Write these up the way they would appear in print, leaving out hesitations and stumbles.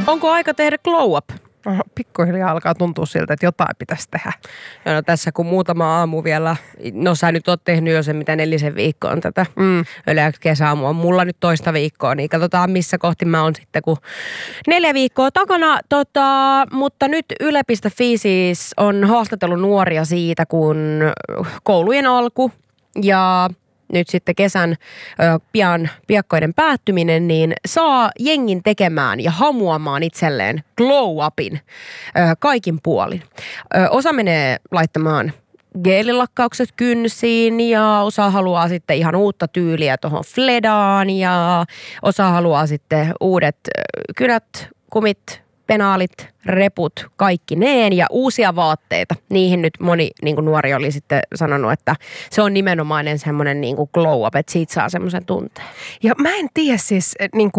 Onko aika tehdä glow up? Pikkuhiljaa alkaa tuntua siltä, että jotain pitäisi tehdä. No tässä kun muutama aamu vielä, no sä nyt oot tehnyt jo sen mitä 4 viikkoa tätä kesäaamua. Mulla nyt toista viikkoa, niin katsotaan missä kohti mä oon sitten, kun 4 viikkoa takana. Mutta nyt Yle.fi siis on haastatellut nuoria siitä, kun koulujen alku ja nyt sitten kesän piakkoiden päättyminen, niin saa jengin tekemään ja hamuamaan itselleen glow upin kaikin puolin. Osa menee laittamaan geelilakkaukset kynsiin ja osa haluaa sitten ihan uutta tyyliä tuohon fledaan ja osa haluaa sitten uudet kynät, kumit, penaalit, reput, kaikki neen ja uusia vaatteita. Niihin nyt moni niin kuin nuori oli sitten sanonut, että se on nimenomainen semmoinen niin kuin glow up, että siitä saa semmoisen tunteen. Ja mä en tiedä siis,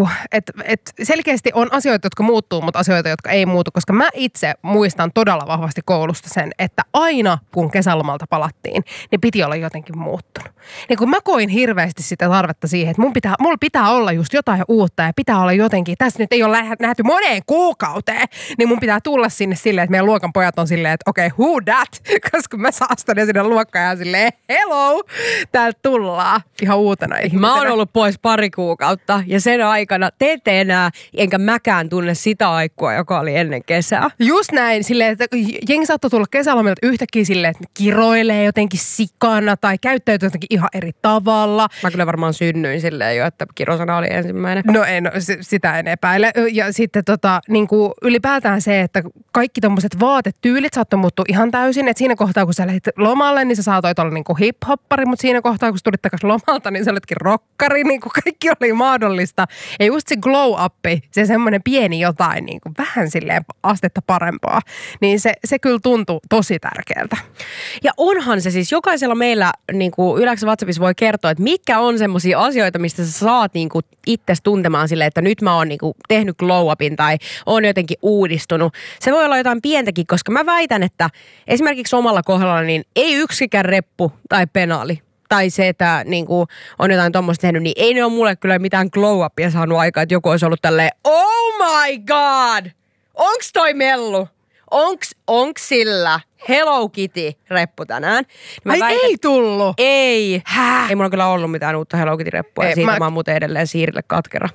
että selkeästi on asioita, jotka muuttuu, mutta asioita, jotka ei muutu, koska mä itse muistan todella vahvasti koulusta sen, että aina kun kesälomalta palattiin, niin piti olla jotenkin muuttunut. Niin kun mä koin hirveästi sitä tarvetta siihen, että mulla pitää olla just jotain uutta ja pitää olla jotenkin, tässä nyt ei ole nähty moneen kuukauteen, niin mun pitää tulla sinne silleen, että meidän luokan pojat on silleen, että okei, who that? Koska mä saastan sinne luokkaan ja silleen, hello, täältä tullaan ihan uutena ihmisenä. Mä oon ollut pois 2 kuukautta ja sen aikana te ette enää, enkä mäkään tunne sitä aikua, joka oli ennen kesää. Just näin, silleen, että jengi saattoi tulla kesälomilta yhtäkkiä silleen, että kiroilee jotenkin sikana tai käyttäytyy jotenkin ihan eri tavalla. Mä kyllä varmaan synnyin silleen jo, että kirosana oli ensimmäinen. No sitä en epäile. Ja sitten niin kuin ylipäätään se, että kaikki tommoset vaatetyylit saattoi muuttua ihan täysin. Että siinä kohtaa, kun sä lähdit lomalle, niin sä saatoit olla niin kuin hip-hoppari, mutta siinä kohtaa, kun sä tulit takaisin lomalta, niin sä olitkin rokkari. Niin kuin kaikki oli mahdollista. Ja just se glow-up, se semmoinen pieni jotain, niin kuin vähän silleen astetta parempaa, niin se kyllä tuntui tosi tärkeältä. Ja onhan se siis, jokaisella meillä niin kuin Yläksä WhatsAppissa voi kertoa, että mitkä on semmoisia asioita, mistä sä saat niin kuin itses tuntemaan silleen, että nyt mä oon niin kuin tehnyt glow-upin tai on jotenkin uudistunut. Se voi olla jotain pientäkin, koska mä väitän, että esimerkiksi omalla kohdalla niin ei yksikään reppu tai penaali tai se, että niin kuin on jotain tommoista tehnyt, niin ei ne ole mulle kyllä mitään glow-upia saanut aikaa, että joku olisi ollut tälleen, oh my god, onks toi mellu? Onks sillä Hello Kitty-reppu tänään? Ei tullut? Ei. Ei mulla kyllä ollut mitään uutta Hello Kitty-reppua ja siitä mä oon muuten edelleen Siirille katkera.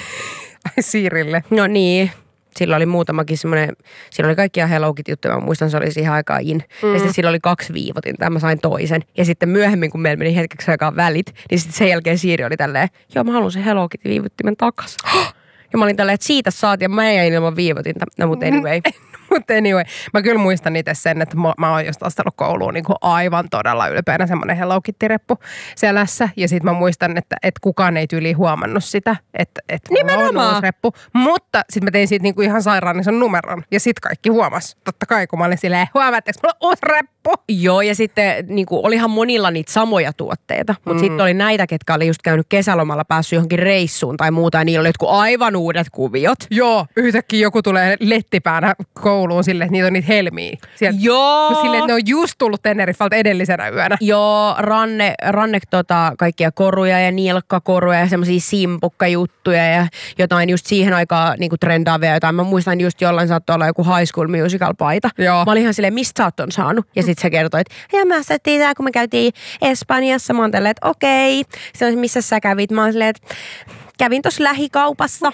Siirille? No niin. Sillä oli muutamakin semmoinen, sillä oli kaikkia Hello Kitty-juttuja, mä muistan, se oli siihen aikaan in. Ja sitten sillä oli 2 viivotinta ja mä sain toisen. Ja sitten myöhemmin, kun meillä meni hetkeksi aikaan välit, niin sitten sen jälkeen Siiri oli tälleen, joo mä haluan sen Hello Kitty-viivottimen takas. Ja mä olin tälleen, että siitä saat ja mä jäin ilman viivotinta. No mutta anyway. Mutta anyway, mä kyllä muistan itse sen, että mä oon just astellut kouluun niin kuin aivan todella ylpeänä semmoinen Hello Kitty-reppu selässä. Ja sit mä muistan, että kukaan ei tyyliin huomannut sitä, että mulla on uusi reppu. Mutta sit mä tein siitä niin kuin ihan sairaan ison numeron. Ja sit kaikki huomas. Totta kai, kun mä olin silleen, huomaatteko, mulla on uusi reppu. Joo, ja sitten niin kuin, olihan monilla niitä samoja tuotteita. Mutta sitten oli näitä, ketkä oli just käynyt kesälomalla, päässyt johonkin reissuun tai muuta. Ja niillä oli jotkut aivan uudet kuviot. Joo, yhtäkkiä joku tulee lettipäänä kouluun silleen, että niitä on niitä helmiä. Sieltä, joo. Silleen, että ne on just tullut Tenerifalta edellisenä yönä. Joo, ranne kaikkia koruja ja nilkkakoruja ja semmosia simpukkajuttuja ja jotain just siihen aikaan niinku trendaavia jotain. Mä muistan just jollain saattoi olla joku High School Musical-paita. Joo. Mä olin ihan silleen, mistä sä oot ton saanut? Ja sit se kertoi, että ja mä ostettiin tää, kun me käytiin Espanjassa. Mä oon tälleen, että okei. Sitten missä sä kävit? Mä oon silleen, että kävin tossa lähikaupassa.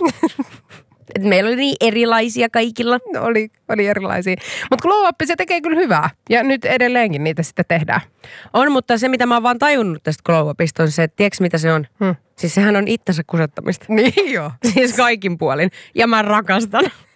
Et meillä oli niin erilaisia kaikilla. No, oli erilaisia. Mutta glow up, se tekee kyllä hyvää. Ja nyt edelleenkin niitä sitten tehdään. On, mutta se mitä mä oon vaan tajunnut tästä glow upista on se, että tiedätkö mitä se on? Siis sehän on itsensä kusettamista. Niin joo. Siis kaikin puolin. Ja mä rakastan.